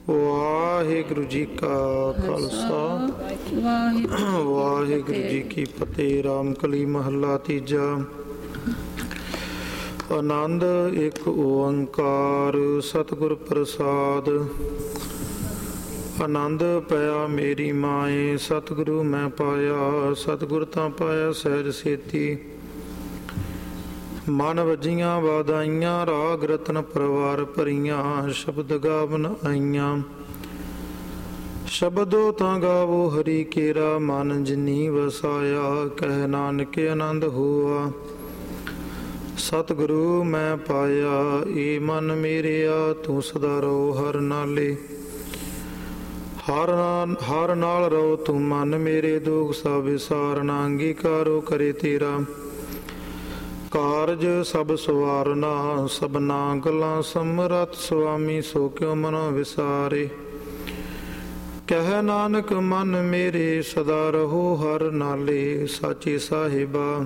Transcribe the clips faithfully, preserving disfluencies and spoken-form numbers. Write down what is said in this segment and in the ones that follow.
ਵਾਹਿਗੁਰੂ ਜੀ ਕਾ ਖਾਲਸਾ ਵਾਹਿਗੁਰੂ ਜੀ ਕੀ ਫਤਿਹ। ਰਾਮਕਲੀ ਮਹੱਲਾ ਤੀਜਾ। ਆਨੰਦ ਇੱਕ ਓੰਕਾਰ ਸਤਿਗੁਰ ਪ੍ਰਸਾਦ। ਆਨੰਦ ਪਿਆ ਮੇਰੀ ਮਾਏ ਸਤਿਗੁਰੂ ਮੈਂ ਪਾਇਆ, ਸਤਿਗੁਰ ਤਾਂ ਪਾਇਆ ਸਹਿਜ ਸੇਤੀ। ਮਨ ਵੱਜੀਆਂ ਵਾਦਾਈਆਂ ਰਾਗ ਰਤਨ ਪਰਵਾਰ ਭਰੀਆਂ, ਸ਼ਬਦ ਗਾਵਨ ਆਈਆਂ। ਸ਼ਬਦੋ ਤਾਂ ਗਾਵੋ ਹਰੀ ਕੇਰਾ, ਮਨ ਜਿਨੀ ਵਸਾਇਆ। ਕਹਿ ਨਾਨਕ ਆਨੰਦ ਹੋਆ ਸਤਿਗੁਰੂ ਮੈਂ ਪਾਇਆ। ਏ ਮਨ ਮੇਰਿਆ ਤੂੰ ਸਦਾ ਰਹੋ ਹਰ ਨਾਲੇ, ਹਰ ਹਰ ਨਾਲ ਰਹੋ ਤੂੰ ਮਨ ਮੇਰੇ। ਦੁਖ ਸਭ ਵਿਸਾਰਨਾ ਅੰਗੀਕਾਰੋ ਕਰੇ ਤੇਰਾ। ਕਾਰਜ ਸਭ ਸਵਾਰਨਾ ਸਭਨਾ ਗੱਲਾਂ ਸਮਰੱਥ, ਸੁਆਮੀ ਸੋ ਕਿਉ ਮਨੋ ਵਿਸਾਰੇ। ਕਹਿ ਨਾਨਕ ਮਨ ਮੇਰੇ ਸਦਾ ਰਹੋ ਹਰ ਨਾਲੇ। ਸਾਚੇ ਸਾਹਿਬਾ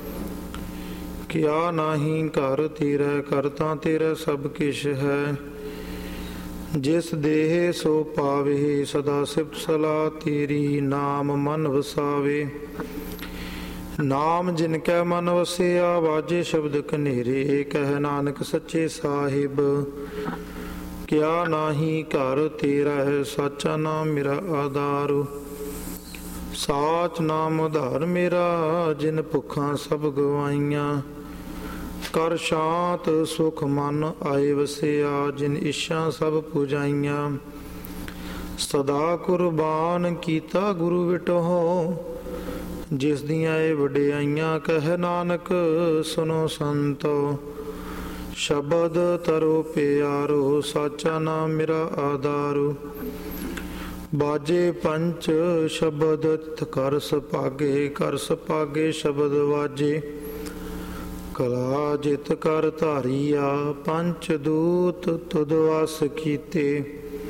ਕਿਆ ਨਾਹੀਂ ਘਰ ਤੇਰਾ, ਕਰਤਾ ਤੇਰਾ ਸਭ ਕਿਛ ਹੈ। ਜਿਸ ਦੇਹ ਸੋ ਪਾਵੇ ਸਦਾ ਸਿਫਤ ਸਲਾਹ ਤੇਰੀ, ਨਾਮ ਮਨ ਵਸਾਵੇ। ਨਾਮ ਜਿਨ ਕੈ ਮਨ ਵਸਿਆ, ਵਾਜੇ ਸ਼ਬਦ ਕਨੇਰੇ। ਕਹਿ ਨਾਨਕ ਸੱਚੇ ਸਾਹਿਬ ਕਿਆ ਨਾਹੀ ਘਰ ਤੇਰਾ ਹੈ। ਸਾਚਾ ਨਾਮ ਮੇਰਾ ਆਧਾਰ, ਸਾਚ ਨਾਮ ਉਧਾਰ ਮੇਰਾ। ਜਿਨ ਭੁੱਖਾਂ ਸਭ ਗਵਾਈਆਂ, ਕਰ ਸ਼ਾਂਤ ਸੁਖ ਮਨ ਆਏ ਵਸਿਆ। ਜਿਨ ਇੱਛਾ ਸਭ ਪੁਜਾਈਆਂ, ਸਦਾ ਕੁਰਬਾਨ ਕੀਤਾ ਗੁਰੂ ਵਿਟਹੁ। ਜਿਸ ਦੀਆਂ ਇਹ ਵਡਿਆਈਆਂ, ਕਹਿ ਨਾਨਕ ਸੁਨੋ ਸੰਤੋ। ਸ਼ਬਦ ਤਰੋ ਪਿਆਰੋ, ਸਾਚਾ ਨਾਮ ਮੇਰਾ ਆਧਾਰੁ। ਬਾਜੇ ਪੰਚ ਸ਼ਬਦ ਕਰ ਸੁਭਾਗੇ, ਕਰ ਸੁਭਾਗੇ ਸ਼ਬਦ ਵਾਜੇ। ਕਲਾ ਜਿਤ ਕਰ ਧਾਰੀਆ, ਪੰਚ ਦੂਤ ਤੁਧ ਵਸ ਕੀਤੇ।